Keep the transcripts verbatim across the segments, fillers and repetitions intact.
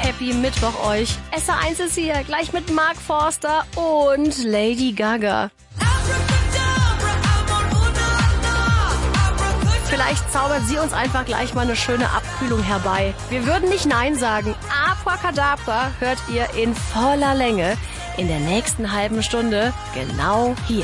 Happy Mittwoch euch. S R eins ist hier, gleich mit Mark Forster und Lady Gaga. Vielleicht zaubert sie uns einfach gleich mal eine schöne Abkühlung herbei. Wir würden nicht Nein sagen. Abracadabra hört ihr in voller Länge in der nächsten halben Stunde genau hier.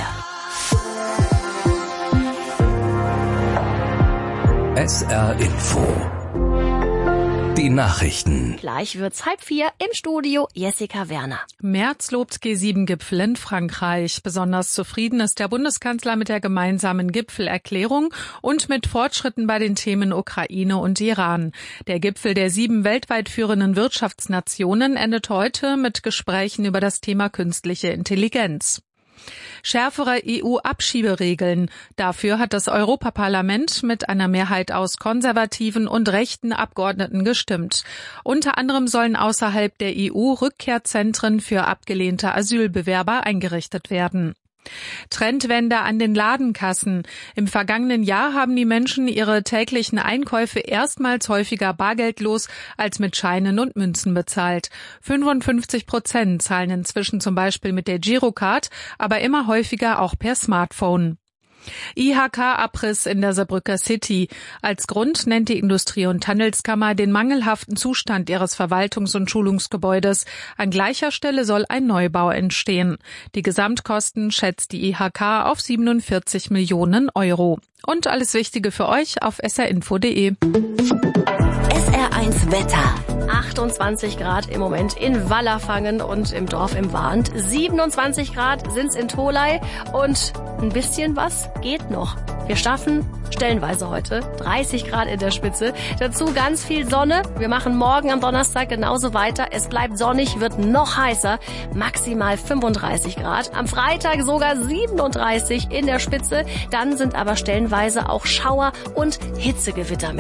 S R Info. Die Nachrichten. Gleich wird's halb vier im Studio. Jessica Werner. Merz lobt G sieben Gipfel in Frankreich. Besonders zufrieden ist der Bundeskanzler mit der gemeinsamen Gipfelerklärung und mit Fortschritten bei den Themen Ukraine und Iran. Der Gipfel der sieben weltweit führenden Wirtschaftsnationen endet heute mit Gesprächen über das Thema künstliche Intelligenz. Schärfere E U-Abschieberegeln. Dafür hat das Europaparlament mit einer Mehrheit aus konservativen und rechten Abgeordneten gestimmt. Unter anderem sollen außerhalb der E U Rückkehrzentren für abgelehnte Asylbewerber eingerichtet werden. Trendwende an den Ladenkassen. Im vergangenen Jahr haben die Menschen ihre täglichen Einkäufe erstmals häufiger bargeldlos als mit Scheinen und Münzen bezahlt. fünfundfünfzig Prozent zahlen inzwischen zum Beispiel mit der Girocard, aber immer häufiger auch per Smartphone. I H K-Abriss in der Saarbrücker City. Als Grund nennt die Industrie- und Handelskammer den mangelhaften Zustand ihres Verwaltungs- und Schulungsgebäudes. An gleicher Stelle soll ein Neubau entstehen. Die Gesamtkosten schätzt die I H K auf siebenundvierzig Millionen Euro. Und alles Wichtige für euch auf s r info punkt de. S R eins Wetter. achtundzwanzig Grad im Moment in Wallerfangen und im Dorf im Warnt. siebenundzwanzig Grad sind's in Tholey und ein bisschen was geht noch. Wir schaffen stellenweise heute dreißig Grad in der Spitze. Dazu ganz viel Sonne. Wir machen morgen am Donnerstag genauso weiter. Es bleibt sonnig, wird noch heißer. Maximal fünfunddreißig Grad. Am Freitag sogar siebenunddreißig in der Spitze. Dann sind aber stellenweise auch Schauer und Hitzegewitter